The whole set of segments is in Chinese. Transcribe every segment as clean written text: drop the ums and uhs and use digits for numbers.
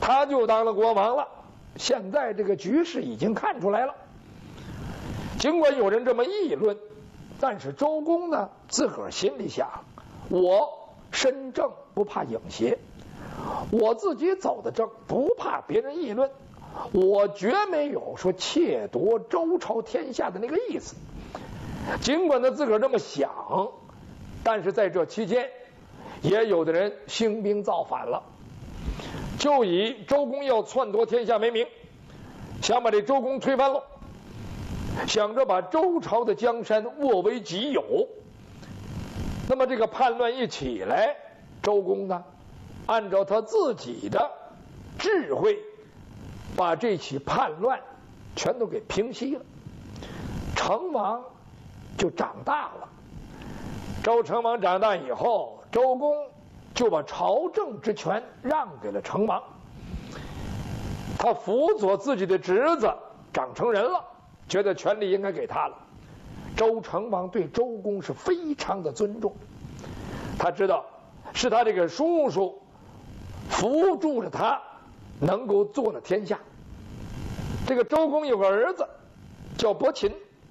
他就当了国王了。现在这个局势已经看出来了。尽管有人这么议论，但是周公呢，自个儿心里想：我身正不怕影邪，我自己走的正，不怕别人议论。我绝没有说窃夺周朝天下的那个意思。尽管他自个儿这么想，但是在这期间，也有的人兴兵造反了，就以周公要篡夺天下为名，想把这周公推翻了，想着把周朝的江山握为己有。那么这个叛乱一起来，周公呢，按照他自己的智慧，把这起叛乱全都给平息了。成王就长大了。周成王长大以后，周公就把朝政之权让给了成王，他辅佐自己的侄子长成人了，觉得权力应该给他了。周成王对周公是非常的尊重，他知道是他这个叔叔扶助着他能够做了天下。这个周公有个儿子叫伯禽，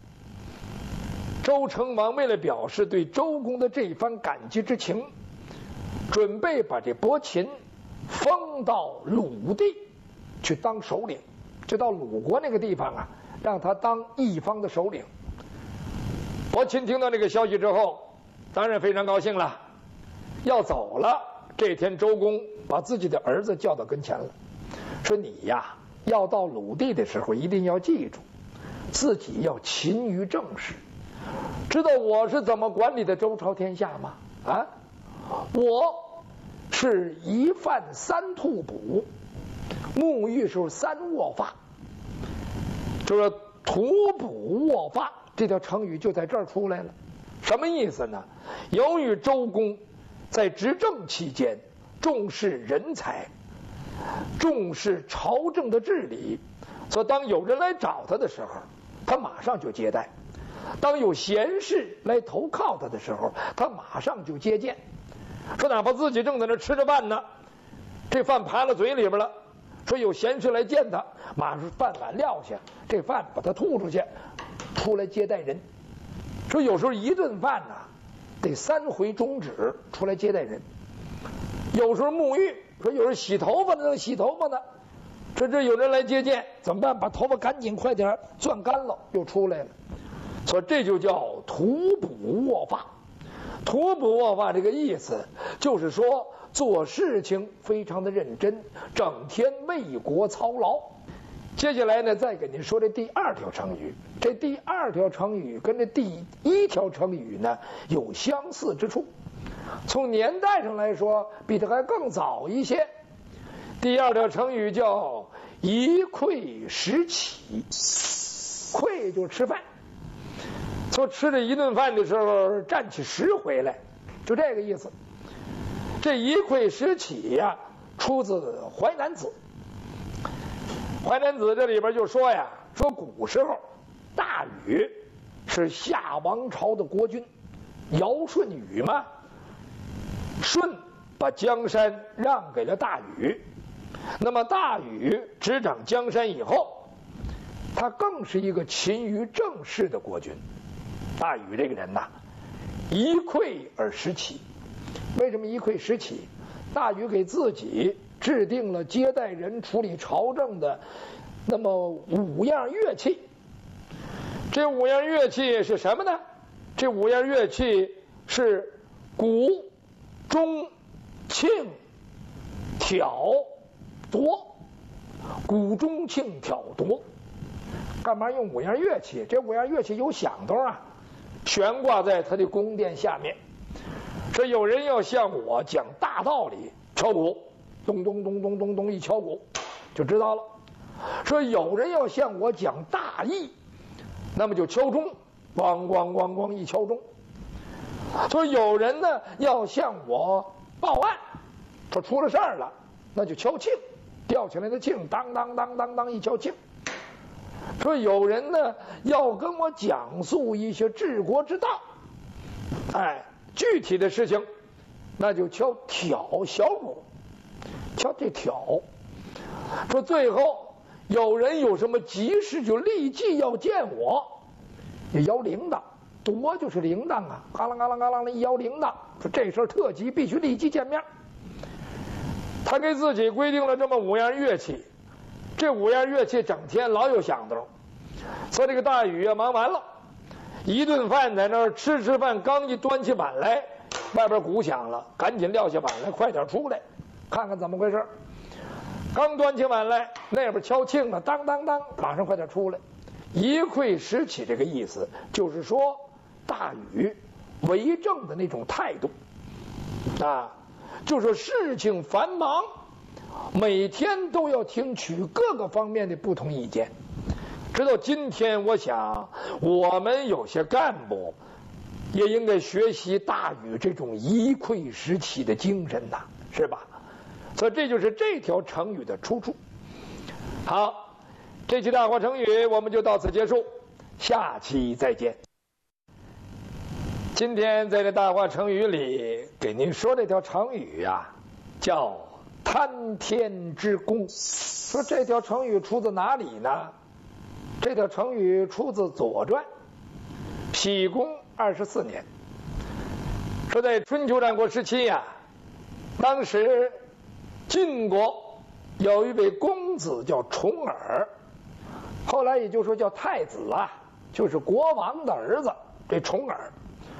周成王为了表示对周公的这番感激之情，准备把这伯禽封到鲁地去当首领，就到鲁国那个地方啊，让他当一方的首领。伯禽听到这个消息之后，当然非常高兴了，要走了。这天周公把自己的儿子叫到跟前了，说你呀，要到鲁地的时候一定要记住，自己要勤于政事。知道我是怎么管理的周朝天下吗？啊，我是一饭三吐哺，沐浴时候三卧发，就是吐哺卧发这条成语就在这儿出来了。什么意思呢？由于周公在执政期间重视人才，重视朝政的治理，所以当有人来找他的时候，他马上就接待；当有贤士来投靠他的时候，他马上就接见。说哪怕自己正在那吃着饭呢，这饭爬到嘴里边了，说有贤士来见他，马上饭碗撂下，这饭把他吐出去，出来接待人。说有时候一顿饭呢，得3回中指出来接待人。有时候沐浴，说有时候洗头发呢，洗头发呢，这有人来接见，怎么办？把头发赶紧快点攥干了，又出来了。所以这就叫吐哺卧发。吐哺卧发这个意思就是说做事情非常的认真，整天为国操劳。接下来呢，再给您说这第2条成语。这第2条成语跟这第1条成语呢有相似之处，从年代上来说比它还更早一些。第2条成语叫一篑食起，篑就是吃饭，说吃这一顿饭的时候站起10回来，就这个意思。这一篑食起呀，出自《淮南子》。《淮南子》这里边就说呀，说古时候大禹是夏王朝的国君，尧舜禹嘛，舜把江山让给了大禹。那么大禹执掌江山以后，他更是一个勤于政事的国君。大禹这个人呐，一篑而食起。为什么一篑食起？大禹给自己制定了接待人、处理朝政的那么5样乐器。这5样乐器是什么呢？这5样乐器是鼓、钟、磬、挑、铎。鼓、钟、磬、挑、铎。干嘛用5样乐器？这5样乐器有响动啊，悬挂在他的宫殿下面。说有人要向我讲大道理，敲鼓，咚咚咚咚咚咚一敲鼓就知道了。说有人要向我讲大义，那么就敲钟，咣咣咣咣一敲钟。说有人呢要向我报案，说出了事儿了，那就敲磬，吊起来的磬，当当当当当一敲磬。说有人呢要跟我讲述一些治国之道，具体的事情，那就敲挑小鼓，敲这挑。 说最后有人有什么急事就立即要见我，也摇铃铛，夺就是铃铛啊，嘎啷嘎啷嘎啷的一摇铃铛，说这事儿特急，必须立即见面。他给自己规定了这么5样乐器，这5样乐器整天老有响动。说这个大禹啊，忙完了，一顿饭在那儿吃饭，刚一端起碗来，外边鼓响了，赶紧撂下碗来，快点出来，看看怎么回事。刚端起碗来，那边敲磬了，当当当，马上快点出来。一篑拾起这个意思，就是说大禹为政的那种态度啊，就是事情繁忙，每天都要听取各个方面的不同意见。直到今天，我想我们有些干部也应该学习大禹这种一篑拾起的精神呐，是吧？所以这就是这条成语的出处。好，这期大话成语我们就到此结束，下期再见。今天在这大话成语里给您说这条成语啊，叫贪天之功。说这条成语出自哪里呢？这条成语出自《左传》，熹公24年。说在春秋战国时期呀，当时晋国有一位公子叫重耳，后来也就说叫太子啊，就是国王的儿子。这重耳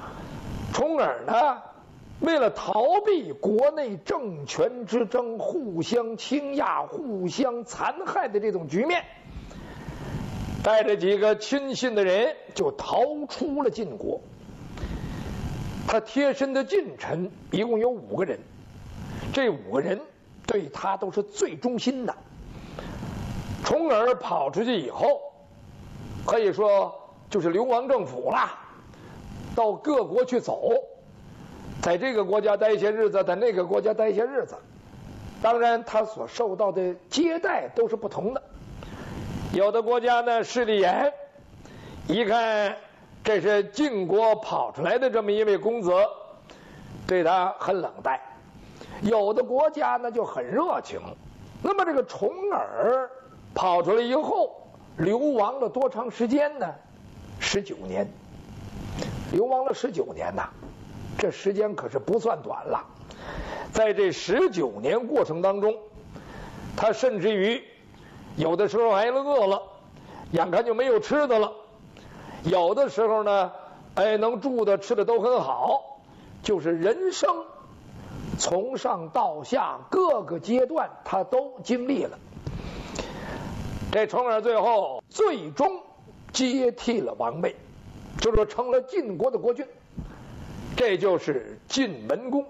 呢，为了逃避国内政权之争、互相倾轧、互相残害的这种局面，带着几个亲信的人就逃出了晋国。他贴身的近臣一共有5个人，这5个人对他都是最忠心的。重耳跑出去以后，可以说就是流亡政府啦，到各国去走，在这个国家待一些日子，在那个国家待一些日子。当然他所受到的接待都是不同的，有的国家呢势力严，一看这是晋国跑出来的这么一位公子，对他很冷待；有的国家呢就很热情。那么这个重耳跑出来以后，流亡了多长时间呢？19年。流亡了19年呐，这时间可是不算短了。在这19年过程当中，他甚至于有的时候挨了饿了，眼看就没有吃的了；有的时候呢，能住的吃的都很好，就是人生从上到下各个阶段他都经历了。这重耳最终接替了王位，就是成了晋国的国君，这就是晋文公。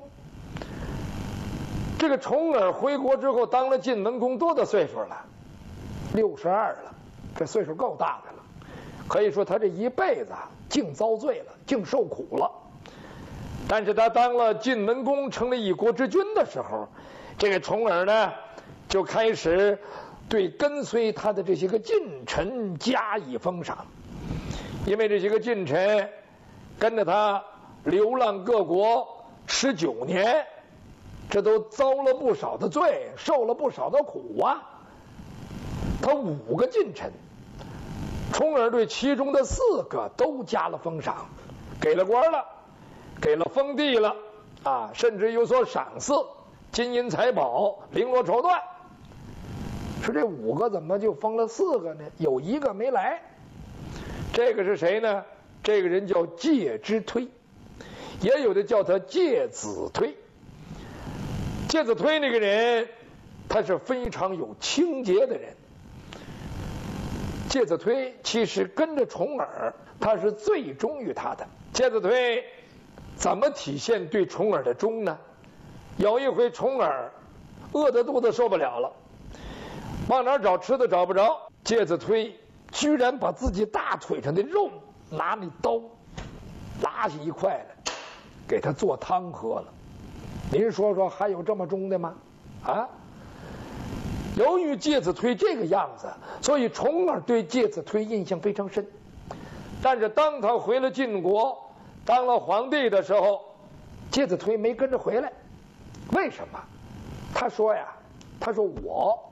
这个重耳回国之后当了晋文公多大岁数了？62了，这岁数够大的了。可以说他这一辈子净遭罪了，净受苦了。但是他当了晋文公，成了一国之君的时候，这个重耳呢就开始对跟随他的这些个近臣加以封赏。因为这些个近臣跟着他流浪各国19年，这都遭了不少的罪，受了不少的苦啊。他5个近臣，重耳对其中的4个都加了封赏，给了官了，给了封地了啊，甚至有所赏赐，金银财宝、绫罗绸缎。说这5个怎么就封了4个呢？有1个没来。这个是谁呢？这个人叫介之推，也有的叫他介子推。介子推那个人，他是非常有清节的人。介子推其实跟着重耳，他是最忠于他的。介子推怎么体现对重耳的忠呢？有一回重耳饿得肚子受不了了，往哪儿找吃的找不着，介子推居然把自己大腿上的肉拿那刀拉下一块来，给他做汤喝了。您说说还有这么忠的吗？啊！由于介子推这个样子，所以重耳对介子推印象非常深。但是当他回了晋国当了皇帝的时候，介子推没跟着回来。为什么？他说我